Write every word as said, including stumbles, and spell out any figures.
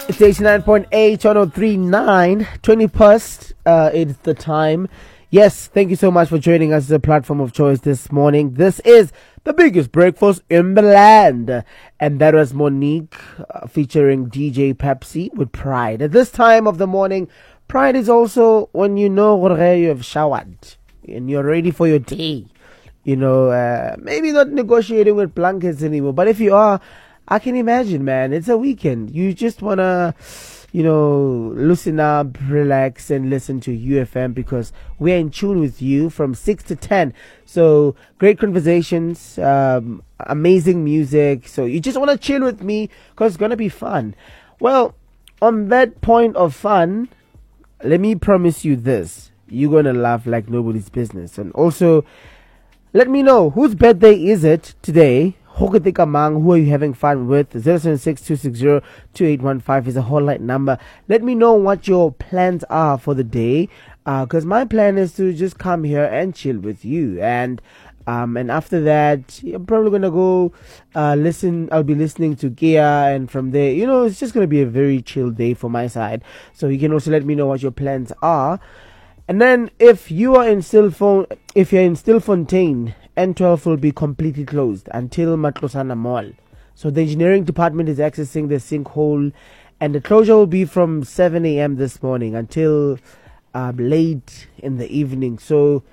It's eighty-nine point eight on oh three nine, twenty past. Uh, it's the time. Yes, thank you so much for joining us as a platform of choice this morning. This is the biggest breakfast in the land. And that was Monique uh, featuring D J Pepsi with Pride. At this time of the morning, Pride is also when you know Jorge, you have showered and you're ready for your day. You know, uh, maybe not negotiating with blankets anymore, but if you are, I can imagine, man, it's a weekend. You just want to, you know, loosen up, relax, and listen to U F M because we're in tune with you from six to ten. So, great conversations, um, amazing music. So, you just want to chill with me because it's going to be fun. Well, on that point of fun, let me promise you this. You're going to laugh like nobody's business. And also, let me know, whose birthday is it today? Who are you having fun with? zero seven six two six zero two eight one five is a hotline number. Let me know what your plans are for the day. Because uh, my plan is to just come here and chill with you. And um, and after that, I'm probably going to go uh, listen. I'll be listening to Gia. And from there, you know, it's just going to be a very chill day for my side. So you can also let me know what your plans are. And then if you are in Stilfon, if you're in Stilfontein, N twelve will be completely closed until Matlosana Mall. So the engineering department is accessing the sinkhole, and the closure will be from seven a.m. this morning until uh, late in the evening. So